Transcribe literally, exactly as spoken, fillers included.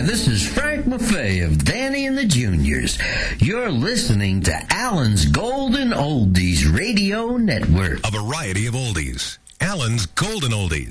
Hi, this is Frank Maffei of Danny and the Juniors. You're listening to Allen's Golden Oldies Radio Network. A variety of oldies. Allen's Golden Oldies.